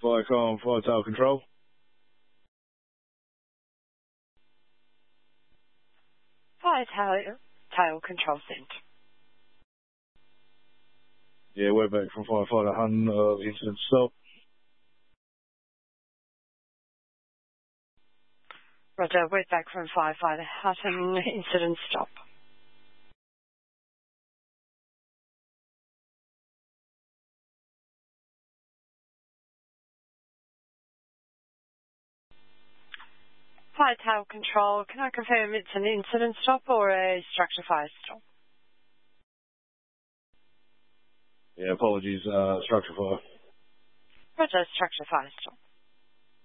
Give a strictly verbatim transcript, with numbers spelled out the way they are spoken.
Viacom, Fire Tower Control. Fire Tower, Tower Control Centre. Yeah, we're back from Firefighter Hun, uh, incident stop. Roger, we're back from Firefighter Hutton, incident stop. Fire Tower Control, can I confirm it's an incident stop or a structure fire stop? Yeah, apologies, uh, structure fire. Roger, structure fire stop.